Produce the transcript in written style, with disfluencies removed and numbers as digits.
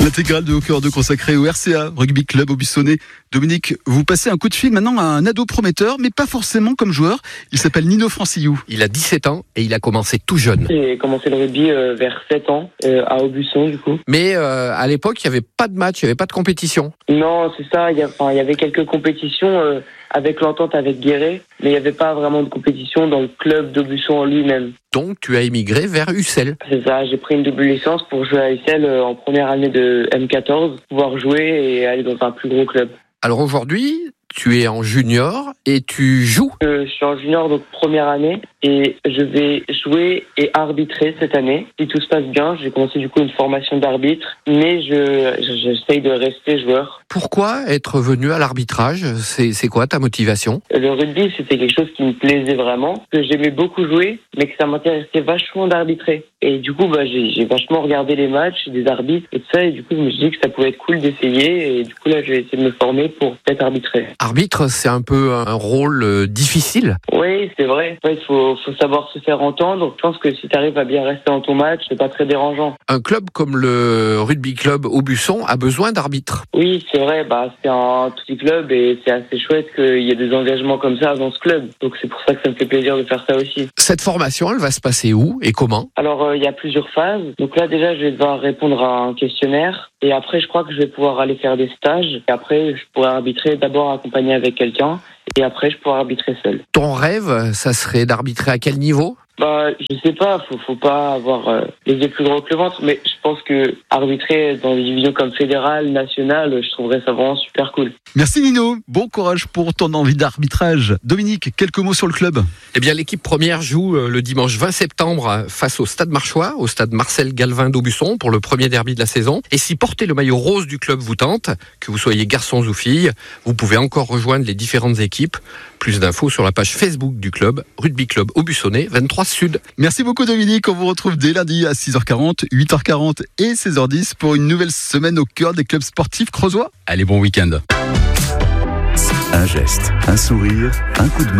L'intégrale de Au cœur de consacrée au RCA, Rugby Club Aubusson. Dominique, vous passez un coup de fil maintenant à un ado prometteur, mais pas forcément comme joueur. Il s'appelle Nino Francillou. Il a 17 ans et il a commencé tout jeune. J'ai commencé le rugby vers 7 ans, à Aubusson du coup. Mais à l'époque, il n'y avait pas de match, il n'y avait pas de compétition. Non, c'est ça, il y avait quelques compétitions avec l'entente avec Guéret, mais il n'y avait pas vraiment de compétition dans le club d'Aubusson en lui-même. Donc tu as émigré vers Ussel. C'est ça, j'ai pris une double licence pour jouer à Ussel en première année de M14, pouvoir jouer et aller dans un plus gros club. Alors aujourd'hui, tu es en junior et tu joues. Je suis en junior, donc première année, et je vais jouer et arbitrer cette année. Si tout se passe bien, j'ai commencé du coup une formation d'arbitre, mais j'essaye de rester joueur. Pourquoi être venu à l'arbitrage ? C'est quoi ta motivation ? Le rugby, c'était quelque chose qui me plaisait vraiment, que j'aimais beaucoup jouer, mais que ça m'intéressait vachement d'arbitrer. Et du coup, j'ai vachement regardé les matchs, des arbitres et tout ça, et du coup, je me suis dit que ça pouvait être cool d'essayer, et du coup, là, je vais essayer de me former pour peut-être arbitrer. Arbitre, c'est un peu un rôle difficile. Oui, c'est vrai. Il faut savoir se faire entendre. Je pense que si tu arrives à bien rester dans ton match, c'est pas très dérangeant. Un club comme le Rugby Club Aubusson a besoin d'arbitres. Oui, c'est vrai. C'est un petit club et c'est assez chouette qu'il y ait des engagements comme ça dans ce club. Donc c'est pour ça que ça me fait plaisir de faire ça aussi. Cette formation, elle va se passer où et comment ? Alors, il y a plusieurs phases. Donc là, déjà, je vais devoir répondre à un questionnaire. Et après, je crois que je vais pouvoir aller faire des stages. Et après, je pourrai arbitrer d'abord accompagné avec quelqu'un. Et après, je pourrai arbitrer seul. Ton rêve, ça serait d'arbitrer à quel niveau ? Je sais pas, faut pas avoir les yeux plus gros que le ventre, mais je pense que arbitrer dans des divisions comme fédérale, nationale, je trouverais ça vraiment super cool. Merci Nino, bon courage pour ton envie d'arbitrage. Dominique, quelques mots sur le club ? Eh bien, l'équipe première joue le dimanche 20 septembre face au Stade Marchois, au stade Marcel Galvin d'Aubusson pour le premier derby de la saison. Et si porter le maillot rose du club vous tente, que vous soyez garçons ou filles, vous pouvez encore rejoindre les différentes équipes. Plus d'infos sur la page Facebook du club, Rugby Club Aubusson 23 Sud. Merci beaucoup Dominique, on vous retrouve dès lundi à 6h40, 8h40 et 16h10 pour une nouvelle semaine au cœur des clubs sportifs creusois. Allez, bon week-end. Un geste, un sourire, un coup de main.